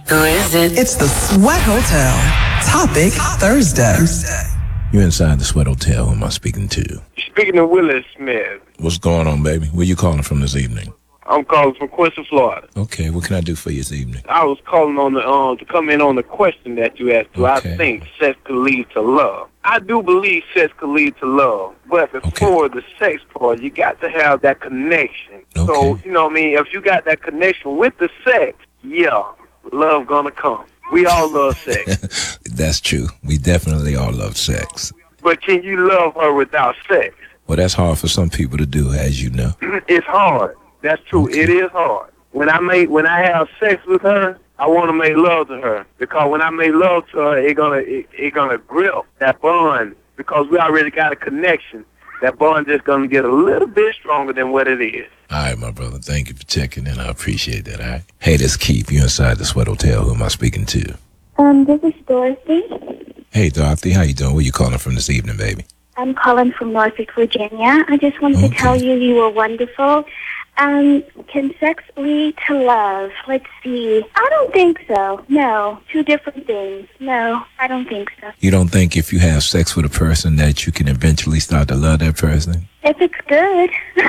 Who is it? It's the Sweat Hotel. Topic Thursday. You're inside the Sweat Hotel. Who am I speaking to? Speaking of Willis Smith, What's going on, baby? Where you calling from this evening? I'm calling from Quincy, Florida. Okay, what can I do for you this evening? I was calling on the to come in on the question that you asked. Do Okay. I think sex could lead to love? I do believe sex could lead to love, but before the sex part, you got to have that connection. So, Okay. you know what I mean? If you got that connection with the sex, yeah, love gonna come. We all love sex. That's true. We definitely all love sex. But can you love her without sex? Well, that's hard for some people to do, as you know. It's hard. That's true. Okay. It is hard. When I have sex with her, I want to make love to her, because when I make love to her, it gonna grip that bond, because we already got a connection. That bond just gonna get a little bit stronger than what it is. All right, my brother. Thank you for checking in. I appreciate that, all right? Hey, this is Keith. You inside the Sweat Hotel. Who am I speaking to? This is Dorothy. Hey, Dorothy. How you doing? Where you calling from this evening, baby? I'm calling from Norfolk, Virginia. I just wanted to tell you were wonderful. Can sex lead to love? Let's see. I don't think so. No. Two different things. No, I don't think so. You don't think if you have sex with a person that you can eventually start to love that person? If it's good.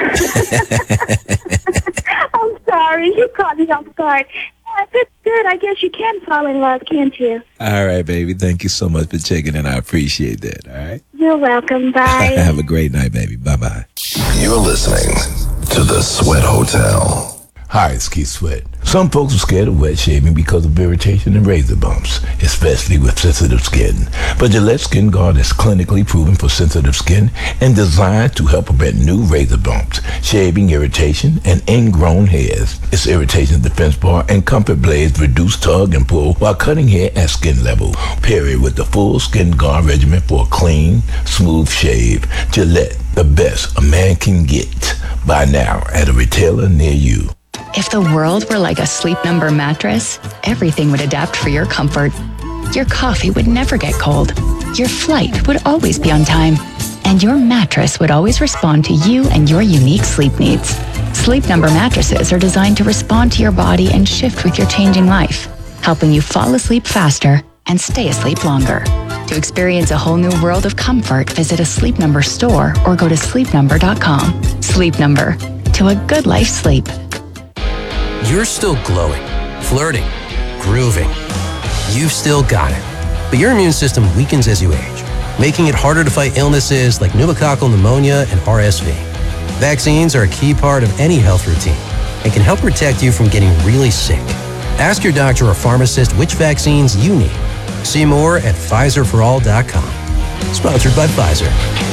I'm sorry. You caught me off guard. If it's good, I guess you can fall in love, can't you? All right, baby. Thank you so much for checking in. I appreciate that, all right? You're welcome. Bye. Have a great night, baby. Bye-bye. You're listening to the Sweat Hotel. Hi, it's Keith Sweat. Some folks are scared of wet shaving because of irritation and razor bumps, especially with sensitive skin. But Gillette Skin Guard is clinically proven for sensitive skin and designed to help prevent new razor bumps, shaving irritation, and ingrown hairs. Its irritation defense bar and comfort blades reduce tug and pull while cutting hair at skin level. Period, with the full Skin Guard regimen for a clean, smooth shave. Gillette, the best a man can get. Buy now at a retailer near you. If the world were like a Sleep Number mattress, everything would adapt for your comfort. Your coffee would never get cold. Your flight would always be on time. And your mattress would always respond to you and your unique sleep needs. Sleep Number mattresses are designed to respond to your body and shift with your changing life, helping you fall asleep faster and stay asleep longer. To experience a whole new world of comfort, visit a Sleep Number store or go to sleepnumber.com. Sleep Number. To a good life sleep. You're still glowing, flirting, grooving. You've still got it. But your immune system weakens as you age, making it harder to fight illnesses like pneumococcal pneumonia and RSV. Vaccines are a key part of any health routine and can help protect you from getting really sick. Ask your doctor or pharmacist which vaccines you need. See more at PfizerForAll.com. Sponsored by Pfizer.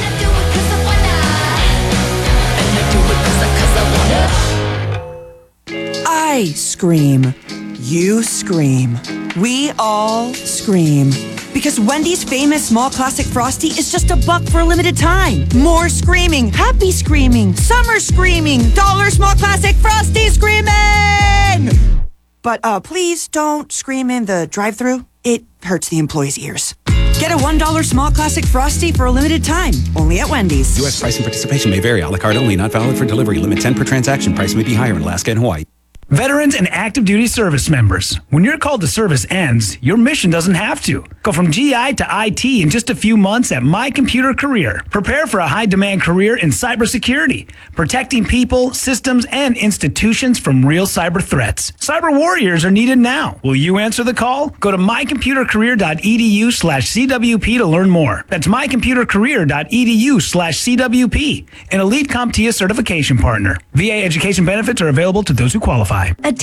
I scream. You scream. We all scream. Because Wendy's famous small classic Frosty is just $1 for a limited time. More screaming, happy screaming, summer screaming, $1 small classic Frosty screaming! But please don't scream in the drive-thru. It hurts the employees' ears. Get a $1 small classic Frosty for a limited time, only at Wendy's. U.S. price and participation may vary. A la carte only, not valid for delivery. Limit 10 per transaction. Price may be higher in Alaska and Hawaii. Veterans and active duty service members, when your call to service ends, your mission doesn't have to. Go from GI to IT in just a few months at My Computer Career. Prepare for a high-demand career in cybersecurity, protecting people, systems, and institutions from real cyber threats. Cyber warriors are needed now. Will you answer the call? Go to mycomputercareer.edu/CWP to learn more. That's mycomputercareer.edu/CWP, an elite CompTIA certification partner. VA education benefits are available to those who qualify.